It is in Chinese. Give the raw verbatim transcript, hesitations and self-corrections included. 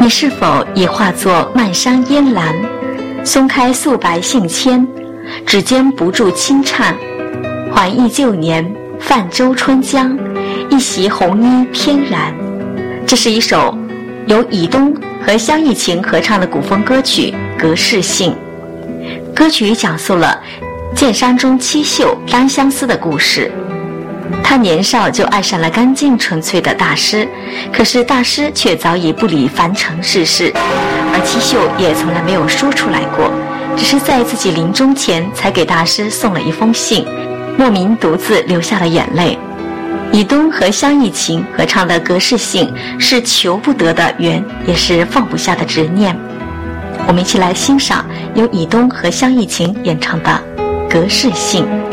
你是否已化作漫山烟岚，松开素白信笺，指尖不住轻颤，还忆旧年泛舟春江，一袭红衣翩然。这是一首由以东和江逸勤合唱的古风歌曲《隔世信》。歌曲讲述了剑山中七秀单相思的故事。他年少就爱上了干净纯粹的大师，可是大师却早已不理凡尘世事，而七秀也从来没有说出来过，只是在自己临终前才给大师送了一封信，莫名独自流下了眼泪。以东和江逸勤合唱的《隔世信》是求不得的缘，也是放不下的执念。我们一起来欣赏由以东和江逸勤演唱的《隔世信》。